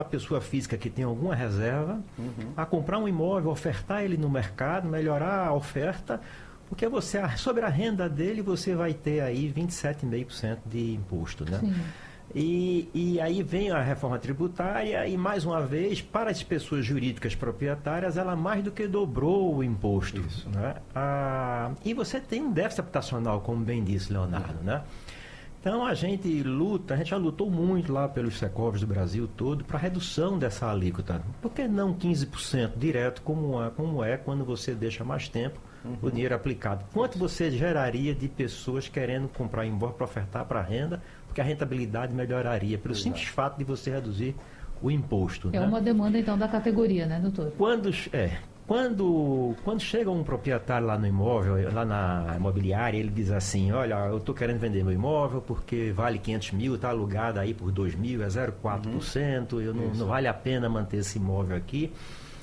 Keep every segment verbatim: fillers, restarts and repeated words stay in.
a pessoa física que tem alguma reserva uhum. a comprar um imóvel, ofertar ele no mercado, melhorar a oferta, porque você, sobre a renda dele você vai ter aí vinte e sete vírgula cinco por cento de imposto, né? Sim. E, e aí vem a reforma tributária e, mais uma vez, para as pessoas jurídicas proprietárias, ela mais do que dobrou o imposto. Isso. Né? Ah, e você tem um déficit habitacional, como bem disse Leonardo, uhum. né? Então, a gente luta, a gente já lutou muito lá pelos Secovs do Brasil todo para a redução dessa alíquota. Por que não quinze por cento direto, como é, como é quando você deixa mais tempo uhum. o dinheiro aplicado? Quanto você geraria de pessoas querendo comprar imóvel para ofertar para renda, porque a rentabilidade melhoraria, pelo Exato. Simples fato de você reduzir o imposto. É né? uma demanda, então, da categoria, né, doutor? Quando, é, quando, quando chega um proprietário lá no imóvel, lá na imobiliária, ele diz assim, olha, eu estou querendo vender meu imóvel porque vale quinhentos mil, está alugado aí por dois mil, é zero vírgula quatro por cento, uhum. eu não, não vale a pena manter esse imóvel aqui.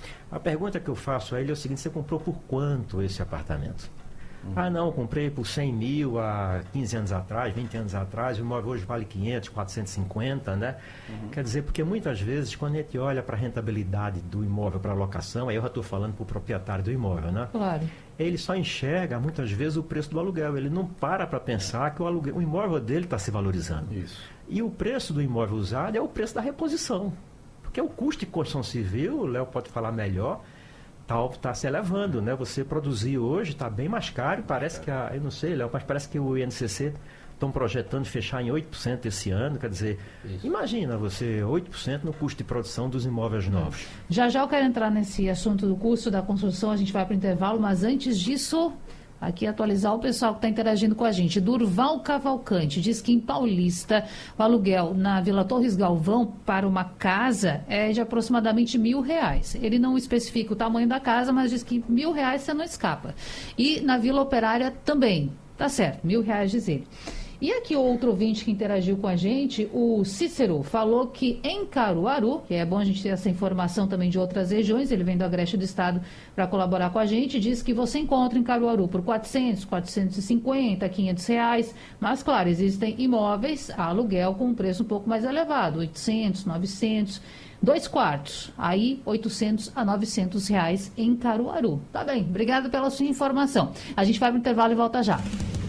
A pergunta que eu faço a ele é o seguinte, você comprou por quanto esse apartamento? Uhum. Ah, não, eu comprei por cem mil há quinze anos atrás, vinte anos atrás, o imóvel hoje vale quinhentos, quatrocentos e cinquenta, né? Uhum. Quer dizer, porque muitas vezes, quando a gente olha para a rentabilidade do imóvel para locação, aí eu já estou falando para o proprietário do imóvel, né? Claro. Ele só enxerga, muitas vezes, o preço do aluguel. Ele não para para pensar que o, aluguel, o imóvel dele está se valorizando. Isso. E o preço do imóvel usado é o preço da reposição. Porque o custo de construção civil, o Léo pode falar melhor, está se elevando, né? Você produzir hoje está bem mais caro, parece que, a, eu não sei, Léo, mas parece que o I N C C estão projetando fechar em oito por cento esse ano, quer dizer, Isso. imagina você, oito por cento no custo de produção dos imóveis novos. Já já eu quero entrar nesse assunto do custo da construção, a gente vai para o intervalo, mas antes disso, aqui atualizar o pessoal que está interagindo com a gente. Durval Cavalcante diz que em Paulista o aluguel na Vila Torres Galvão para uma casa é de aproximadamente mil reais. Ele não especifica o tamanho da casa, mas diz que mil reais você não escapa. E na Vila Operária também. Tá certo, mil reais diz ele. E aqui outro ouvinte que interagiu com a gente, o Cícero, falou que em Caruaru, que é bom a gente ter essa informação também de outras regiões, ele vem do Agreste do Estado para colaborar com a gente, diz que você encontra em Caruaru por quatrocentos, quatrocentos e cinquenta, quinhentos reais, mas claro, existem imóveis a aluguel com um preço um pouco mais elevado, oitocentos, novecentos, dois quartos, aí oitocentos a novecentos reais em Caruaru. Tá bem, obrigado pela sua informação. A gente vai para o intervalo e volta já.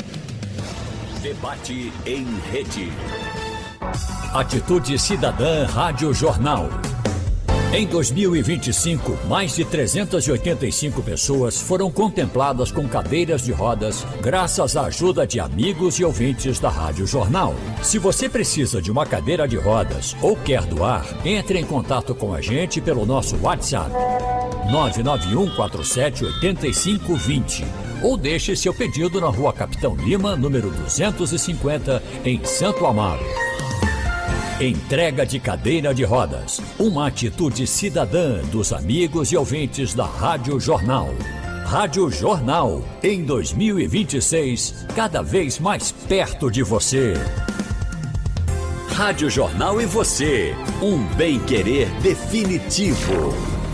Debate em rede. Atitude Cidadã Rádio Jornal. Em dois mil e vinte e cinco, mais de trezentas e oitenta e cinco pessoas foram contempladas com cadeiras de rodas graças à ajuda de amigos e ouvintes da Rádio Jornal. Se você precisa de uma cadeira de rodas ou quer doar, entre em contato com a gente pelo nosso WhatsApp nove nove um quatro sete oito cinco dois zero ou deixe seu pedido na Rua Capitão Lima, número duzentos e cinquenta, em Santo Amaro. Entrega de cadeira de rodas, uma atitude cidadã dos amigos e ouvintes da Rádio Jornal. Rádio Jornal, em dois mil e vinte e seis, cada vez mais perto de você. Rádio Jornal e você, um bem-querer definitivo.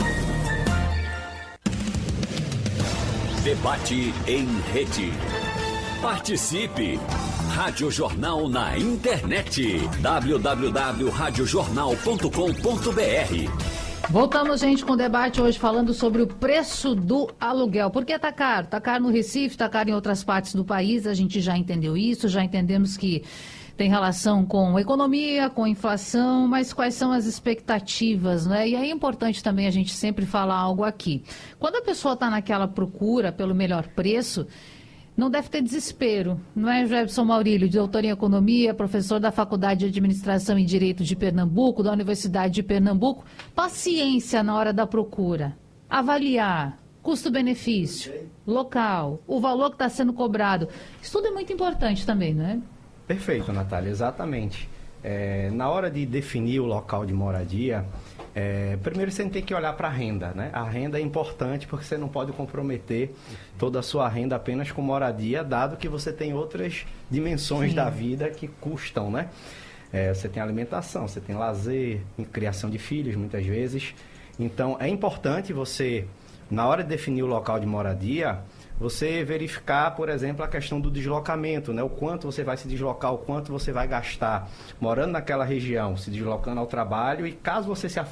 Debate em rede. Participe! Rádio Jornal na internet. w w w ponto rádio jornal ponto com ponto b r. Voltamos, gente, com o debate hoje falando sobre o preço do aluguel. Por que tá caro? Tá caro no Recife, tá caro em outras partes do país, a gente já entendeu isso, já entendemos que tem relação com economia, com inflação, mas quais são as expectativas, né? E é importante também a gente sempre falar algo aqui. Quando a pessoa está naquela procura pelo melhor preço, não deve ter desespero, não é, Jefferson Maurílio, doutor em economia, professor da Faculdade de Administração e Direito de Pernambuco, da Universidade de Pernambuco. Paciência na hora da procura, avaliar custo-benefício, local, o valor que está sendo cobrado. Isso tudo é muito importante também, não é? Perfeito, Natália, exatamente. É, na hora de definir o local de moradia, é, primeiro você tem que olhar para a renda, né? A renda é importante porque você não pode comprometer toda a sua renda apenas com moradia, dado que você tem outras dimensões Sim. da vida que custam, né? É, você tem alimentação, você tem lazer, criação de filhos, muitas vezes. Então, é importante você, na hora de definir o local de moradia, você verificar, por exemplo, a questão do deslocamento, né? O quanto você vai se deslocar, o quanto você vai gastar morando naquela região, se deslocando ao trabalho, e caso você se